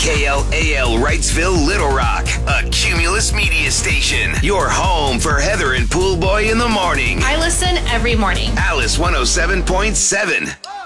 KLAL Wrightsville, Little Rock, a Cumulus media station. Your home for Heather and Pool Boy in the morning. I listen every morning. Alice 107.7.